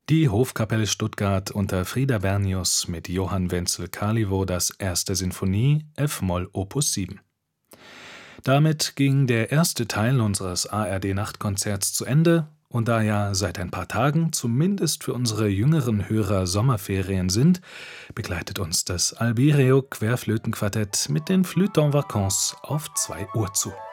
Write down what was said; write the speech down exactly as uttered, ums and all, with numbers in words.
Die Hofkapelle Stuttgart unter Frieder Bernius mit Johann Wenzel Kalivodas erste Sinfonie f-Moll Opus sieben. Damit ging der erste Teil unseres A R D-Nachtkonzerts zu Ende, und da ja seit ein paar Tagen zumindest für unsere jüngeren Hörer Sommerferien sind, begleitet uns das Albireo Querflötenquartett mit den Flûtes en Vacances auf zwei Uhr zu.